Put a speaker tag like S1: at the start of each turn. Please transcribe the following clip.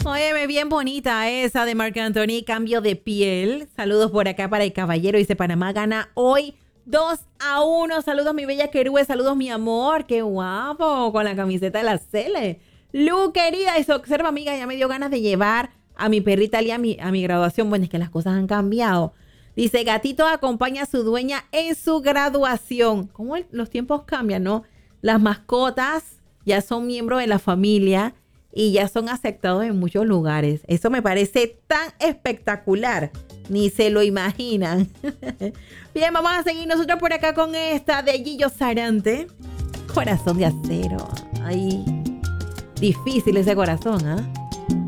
S1: Óyeme, bien bonita esa de Marc Anthony, cambio de piel. Saludos por acá para el caballero. Dice, Panamá gana hoy 2-1. Saludos, mi bella Querube. Saludos, mi amor. Qué guapo, con la camiseta de la Cele. Lu, querida, eso observa, amiga, ya me dio ganas de llevar a mi perrita Ali a mi graduación. Bueno, es que las cosas han cambiado. Dice, gatito acompaña a su dueña en su graduación. ¿Cómo los tiempos cambian, no? Las mascotas ya son miembros de la familia y ya son aceptados en muchos lugares. Eso me parece tan espectacular. Ni se lo imaginan. Bien, vamos a seguir nosotros por acá con esta de Gillo Sarante. Corazón de acero. Ay, difícil ese corazón, ¿ah?